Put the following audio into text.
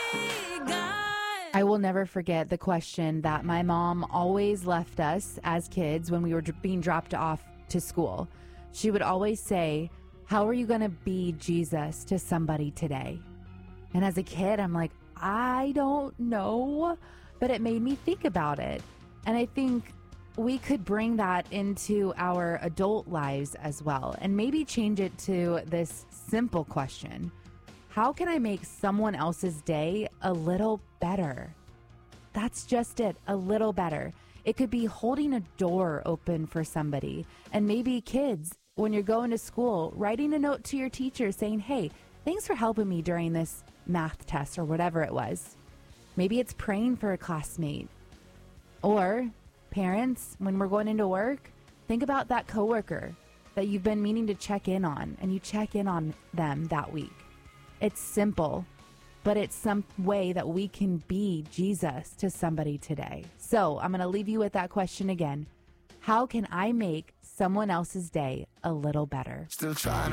I will never forget the question that my mom always left us as kids when we were being dropped off to school. She would always say, how are you going to be Jesus to somebody today? And as a kid, I'm like, I don't know, but it made me think about it. And I think we could bring that into our adult lives as well, and maybe change it to this simple question. How can I make someone else's day a little better? That's just it, a little better. It could be holding a door open for somebody. And maybe kids, when you're going to school, writing a note to your teacher saying, hey, thanks for helping me during this math test or whatever it was. Maybe it's praying for a classmate. Or parents, when we're going into work, think about that coworker that you've been meaning to check in on, and you check in on them that week. It's simple, but it's some way that we can be Jesus to somebody today. So I'm going to leave you with that question again. How can I make someone else's day a little better? Still trying.